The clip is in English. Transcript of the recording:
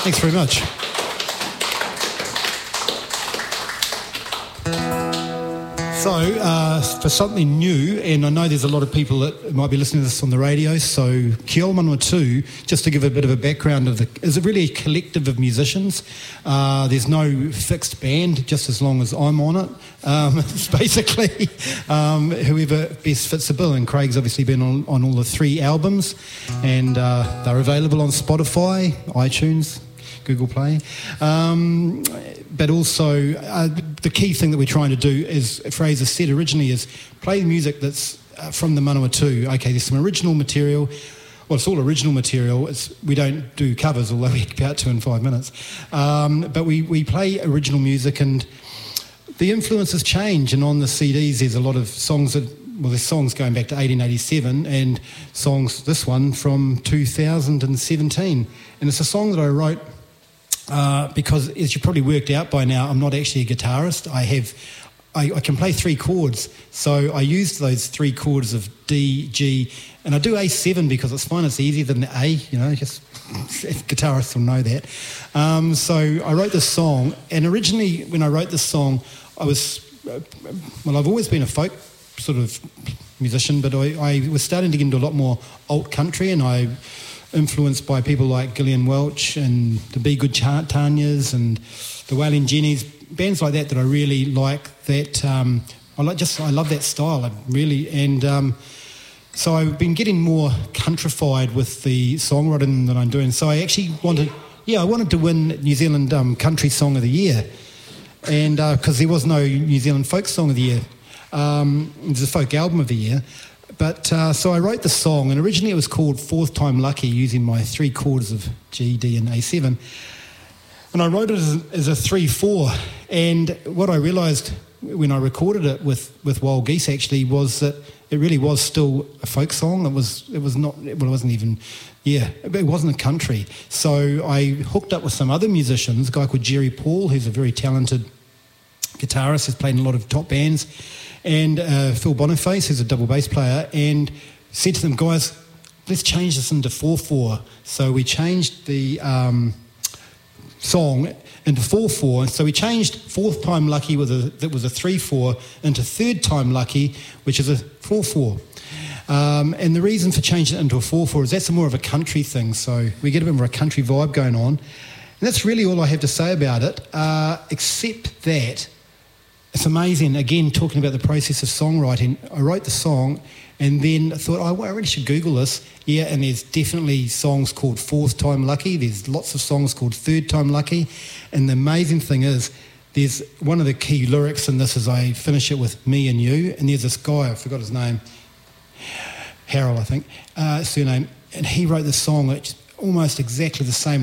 Thanks very much. So, for something new, and I know there's a lot of people that might be listening to this on the radio, so Kia Manawatu, just to give a bit of a background is really a collective of musicians. There's no fixed band, just as long as I'm on it. It's basically whoever best fits the bill, and Craig's obviously been on all the 3 albums, and they're available on Spotify, iTunes, Google Play. But also, the key thing that we're trying to do is, Fraser said originally, is play music that's from the Manawatu. Okay, there's some original material. Well, it's all original material. We don't do covers, although we're about to in 5 minutes. But we play original music, and the influences change. And on the CDs, there's a lot of songs there's songs going back to 1887 and songs, this one, from 2017. And it's a song that I wrote because, as you probably worked out by now, I'm not actually a guitarist. I can play 3 chords, so I used those 3 chords of D, G, and I do A7 because it's fine. It's easier than the A, just guitarists will know that. So I wrote this song, and originally when I wrote this song, I've always been a folk sort of musician, but I was starting to get into a lot more alt country, and I influenced by people like Gillian Welch and the Be Good Tanyas and the Wailing Jennies, bands like that I really like. That I love that style, so I've been getting more countrified with the songwriting that I'm doing. So I actually wanted to win New Zealand Country Song of the Year, and because there was no New Zealand Folk Song of the Year, there's a Folk Album of the Year. But so I wrote the song, and originally it was called Fourth Time Lucky, using my 3 chords of G, D and A7. And I wrote it as a 3/4. And what I realised when I recorded it with Wild Geese actually was that it really was still a folk song. It wasn't a country. So I hooked up with some other musicians, a guy called Jerry Paul, who's a very talented guitarist, has played in a lot of top bands, and Phil Boniface, who's a double bass player, and said to them, guys, let's change this into 4/4. So we changed the song into 4/4. So we changed Fourth Time Lucky that was a 3/4 into Third Time Lucky, which is a 4/4. And the reason for changing it into a 4/4 is that's more of a country thing. So we get a bit more of a country vibe going on. And that's really all I have to say about it, except that it's amazing, again, talking about the process of songwriting. I wrote the song and then thought, I really should Google this. Yeah, and there's definitely songs called Fourth Time Lucky. There's lots of songs called Third Time Lucky. And the amazing thing is, there's one of the key lyrics in this is I finish it with me and you. And there's this guy, I forgot his name, Harold, I think, surname. And he wrote this song, it's almost exactly the same